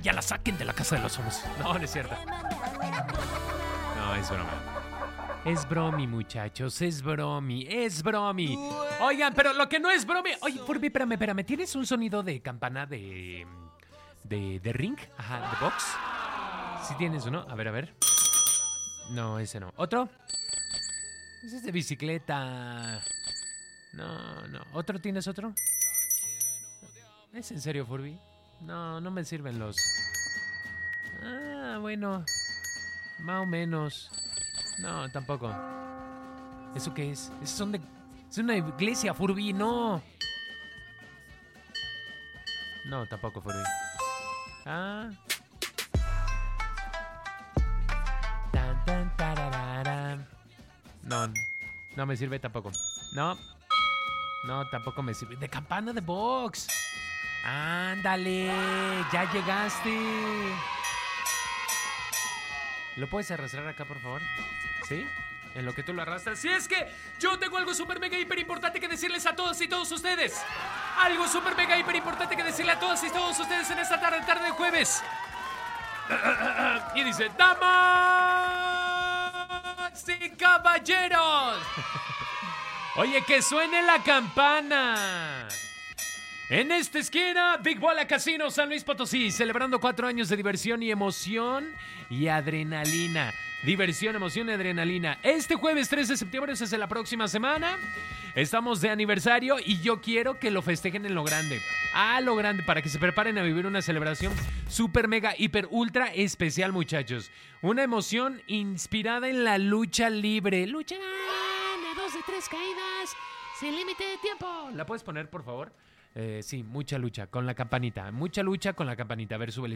ya la saquen de la casa de los famosos. No, no es cierto. No, es broma. Es bromi, muchachos, es bromi. Oigan, pero lo que no es bromi... Oye, Furby, espérame. ¿Tienes un sonido de campana de ring? Ajá, de box. ¿Sí tienes uno? A ver. No, ese no. ¿Otro? Ese es de bicicleta. No. ¿Otro tienes otro? ¿Es en serio, Furby? No me sirven los... Ah, bueno. Más o menos. No, tampoco. ¿Eso qué es? Es una iglesia, Furby, no. No, tampoco, Furby. Ah. Tan, tararara. No me sirve tampoco. No, tampoco me sirve. De campana de box. Ándale, ya llegaste. ¿Lo puedes arrastrar acá, por favor? ¿Sí? En lo que tú lo arrastras. Sí, es que yo tengo algo súper mega hiper importante que decirles a todas y todos ustedes. Algo súper mega hiper importante que decirle a todas y todos ustedes en esta tarde de jueves. Y dice, damas y caballeros. Oye, que suene la campana. En esta esquina, Big Bola Casino San Luis Potosí, celebrando 4 años de diversión y emoción y adrenalina. Diversión, emoción y adrenalina. Este jueves 3 de septiembre, es la próxima semana. Estamos de aniversario y yo quiero que lo festejen en lo grande. Lo grande, para que se preparen a vivir una celebración super, mega, hiper, ultra especial, muchachos. Una emoción inspirada en la lucha libre. Lucharán a 2 de 3 caídas sin límite de tiempo. ¿La puedes poner, por favor? Sí, mucha lucha con la campanita. A ver, súbele.